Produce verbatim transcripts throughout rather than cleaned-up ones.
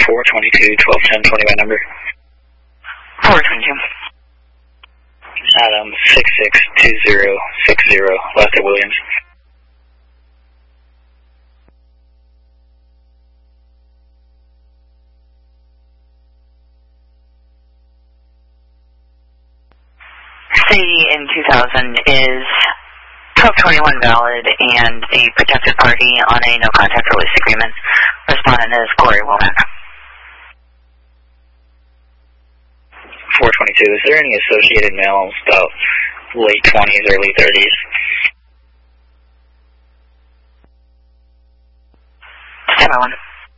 four twenty-two, twelve ten, twenty by number. four twenty-two. Adam, six six two zero six zero, left at Williams. Sadie in two thousand is twelve twenty-one valid and a protected party on a no contact release agreement. Respondent is Corey Womack. four twenty-two, is there any associated males about late twenties, early thirties? Stand by one.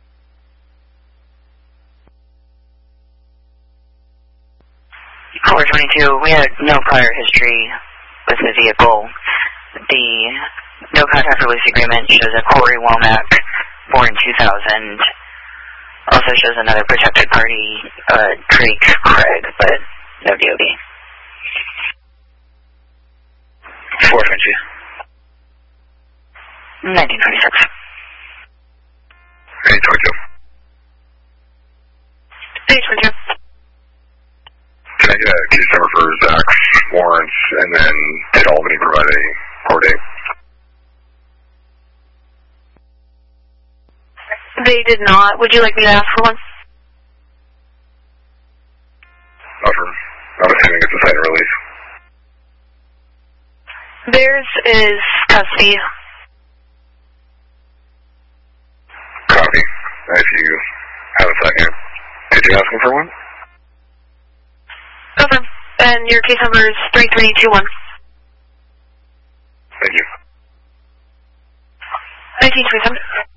four twenty-two, we had no prior history with the vehicle. The no contact release agreement shows a Corey Womack, born two thousand. Also shows another protected party, uh, Drake Craig, but no D O B. four twenty-two. nineteen twenty-six. eight twenty-two. eight twenty-two. Can I get a case number for Zach's warrants, and then did Albany provide a court date? They did not. Would you like me to ask for one? Offer. I'm assuming it's a sign release. Theirs is custody. Copy. If you have a second. Did you ask him for one? Okay. And your case number is three three two one. Thank you. nineteen twenty-seven.